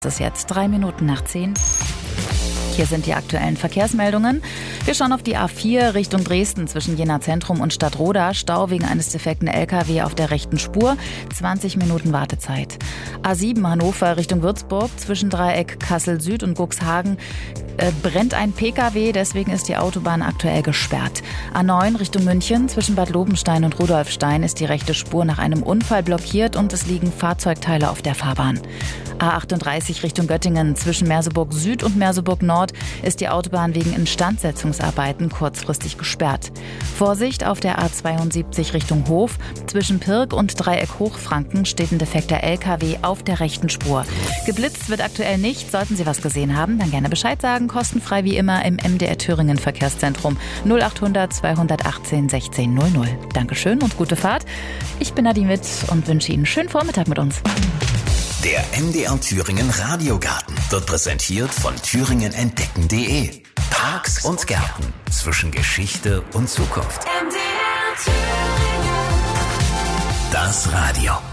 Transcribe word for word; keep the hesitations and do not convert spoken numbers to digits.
Es ist jetzt drei Minuten nach zehn. Hier sind die aktuellen Verkehrsmeldungen. Wir schauen auf die A vier Richtung Dresden zwischen Jena Zentrum und Stadtroda. Stau wegen eines defekten L K W auf der rechten Spur. zwanzig Minuten Wartezeit. A sieben Hannover Richtung Würzburg zwischen Dreieck Kassel Süd und Cuxhagen äh, brennt ein P K W. Deswegen ist die Autobahn aktuell gesperrt. A neun Richtung München zwischen Bad Lobenstein und Rudolfstein ist die rechte Spur nach einem Unfall blockiert und es liegen Fahrzeugteile auf der Fahrbahn. A achtunddreißig Richtung Göttingen zwischen Merseburg Süd und Merseburg Nord ist die Autobahn wegen Instandsetzungsarbeiten kurzfristig gesperrt. Vorsicht auf der A zweiundsiebzig Richtung Hof. Zwischen Pirk und Dreieck Hochfranken steht ein defekter L K W auf der rechten Spur. Geblitzt wird aktuell nicht. Sollten Sie was gesehen haben, dann gerne Bescheid sagen. Kostenfrei wie immer im M D R Thüringen Verkehrszentrum null achthundert zweihundertachtzehn sechzehn null null. Dankeschön und gute Fahrt. Ich bin Nadine Witt und wünsche Ihnen einen schönen Vormittag mit uns. Der M D R Thüringen Radiogarten wird präsentiert von thüringen entdecken punkt de. Parks und Gärten zwischen Geschichte und Zukunft. M D R Thüringen. Das Radio.